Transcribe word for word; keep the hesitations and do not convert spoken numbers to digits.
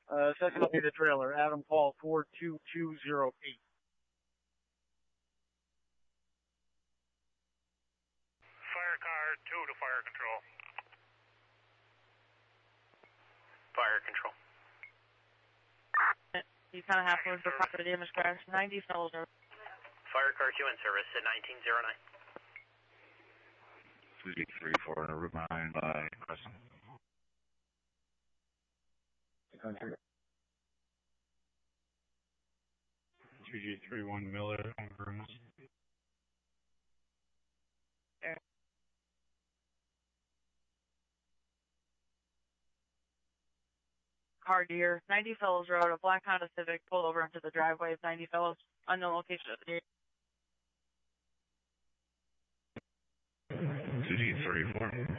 Uh, second will be the trailer, Adam Paul four two two zero eight. Fire car two to fire control. Fire control. You kind of have to for proper damage crash. ninety Fellows Road. Fire car two in service at nineteen oh nine. Fuji three four on Route nine by Crescent. two G three one Miller on Bruce. Car Deer, ninety Fellows Road, a black Honda Civic pulled over into the driveway of ninety Fellows, unknown location of the two G three four.